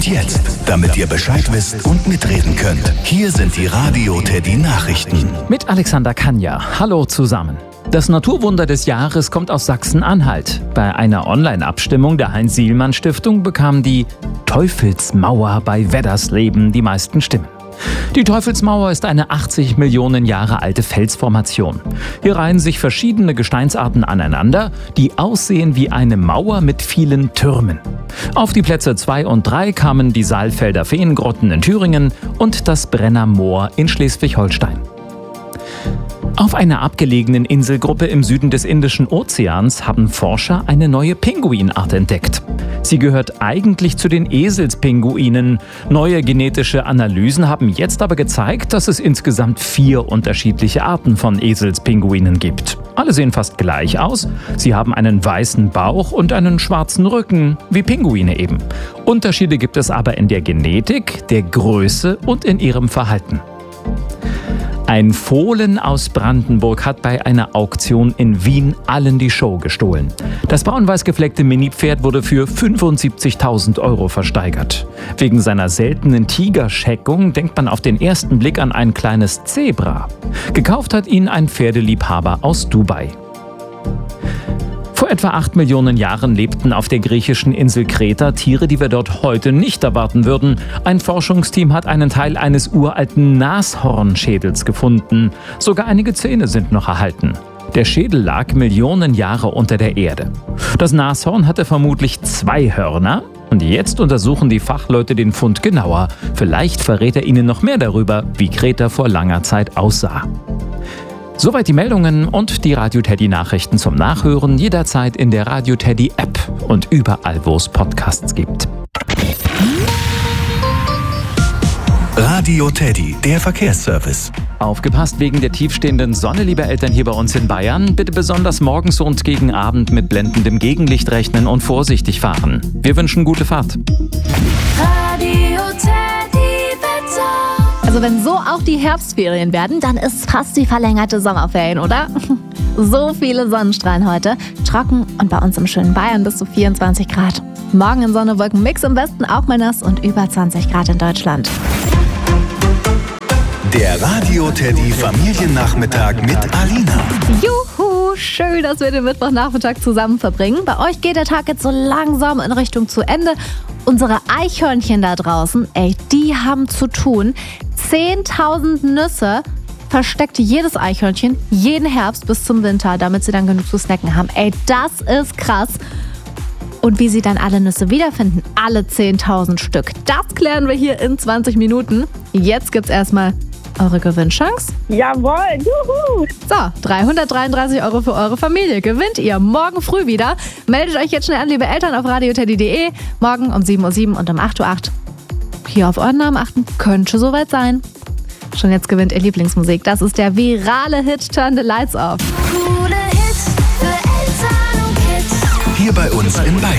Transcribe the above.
Und jetzt, damit ihr Bescheid wisst und mitreden könnt, hier sind die Radio Teddy Nachrichten. Mit Alexander Kanja. Hallo zusammen. Das Naturwunder des Jahres kommt aus Sachsen-Anhalt. Bei einer Online-Abstimmung der Heinz-Sielmann-Stiftung bekam die Teufelsmauer bei Weddersleben die meisten Stimmen. Die Teufelsmauer ist eine 80 Millionen Jahre alte Felsformation. Hier reihen sich verschiedene Gesteinsarten aneinander, die aussehen wie eine Mauer mit vielen Türmen. Auf die Plätze 2 und 3 kamen die Saalfelder Feengrotten in Thüringen und das Brenner Moor in Schleswig-Holstein. Auf einer abgelegenen Inselgruppe im Süden des Indischen Ozeans haben Forscher eine neue Pinguinart entdeckt. Sie gehört eigentlich zu den Eselspinguinen. Neue genetische Analysen haben jetzt aber gezeigt, dass es insgesamt 4 unterschiedliche Arten von Eselspinguinen gibt. Alle sehen fast gleich aus. Sie haben einen weißen Bauch und einen schwarzen Rücken, wie Pinguine eben. Unterschiede gibt es aber in der Genetik, der Größe und in ihrem Verhalten. Ein Fohlen aus Brandenburg hat bei einer Auktion in Wien allen die Show gestohlen. Das braun-weiß gefleckte Mini-Pferd wurde für 75.000 € versteigert. Wegen seiner seltenen Tigerscheckung denkt man auf den ersten Blick an ein kleines Zebra. Gekauft hat ihn ein Pferdeliebhaber aus Dubai. Vor etwa 8 Millionen Jahren lebten auf der griechischen Insel Kreta Tiere, die wir dort heute nicht erwarten würden. Ein Forschungsteam hat einen Teil eines uralten Nashornschädels gefunden. Sogar einige Zähne sind noch erhalten. Der Schädel lag Millionen Jahre unter der Erde. Das Nashorn hatte vermutlich 2 Hörner. Und jetzt untersuchen die Fachleute den Fund genauer. Vielleicht verrät er ihnen noch mehr darüber, wie Kreta vor langer Zeit aussah. Soweit die Meldungen und die Radio Teddy Nachrichten zum Nachhören jederzeit in der Radio Teddy App und überall, wo es Podcasts gibt. Radio Teddy, der Verkehrsservice. Aufgepasst wegen der tiefstehenden Sonne, liebe Eltern hier bei uns in Bayern. Bitte besonders morgens und gegen Abend mit blendendem Gegenlicht rechnen und vorsichtig fahren. Wir wünschen gute Fahrt. Radio Teddy Wetter. Also wenn so auch die Herbstferien werden, dann ist fast die verlängerte Sommerferien, oder? So viele Sonnenstrahlen heute. Trocken und bei uns im schönen Bayern bis zu 24 Grad. Morgen in Sonne, Wolken, Mix im Westen auch mal nass und über 20 Grad in Deutschland. Der Radio Teddy Familiennachmittag mit Alina. Juhu, schön, dass wir den Mittwochnachmittag zusammen verbringen. Bei euch geht der Tag jetzt so langsam in Richtung zu Ende. Unsere Eichhörnchen da draußen, die haben zu tun. 10.000 Nüsse versteckt jedes Eichhörnchen jeden Herbst bis zum Winter, damit sie dann genug zu snacken haben. Das ist krass. Und wie sie dann alle Nüsse wiederfinden, alle 10.000 Stück, das klären wir hier in 20 Minuten. Jetzt gibt's erstmal eure Gewinnchance. Jawohl, juhu! So, 333 € für eure Familie gewinnt ihr morgen früh wieder. Meldet euch jetzt schnell an, liebe Eltern, auf radioteddy.de. Morgen um 7:07 Uhr und um 8:08 Uhr. Hier auf euren Namen achten, könnte soweit sein. Schon jetzt gewinnt ihr Lieblingsmusik. Das ist der virale Hit Turn the Lights Off. Coole Hits für Eltern und Kids. Hier bei uns in Bayern.